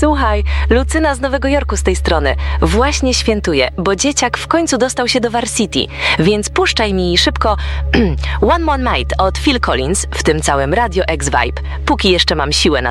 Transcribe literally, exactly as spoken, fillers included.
Słuchaj, Lucyna z Nowego Jorku z tej strony. Właśnie świętuję, bo dzieciak w końcu dostał się do Varsity, więc puszczaj mi szybko One More Night od Phil Collins, w tym całym Radio X Vibe, póki jeszcze mam siłę na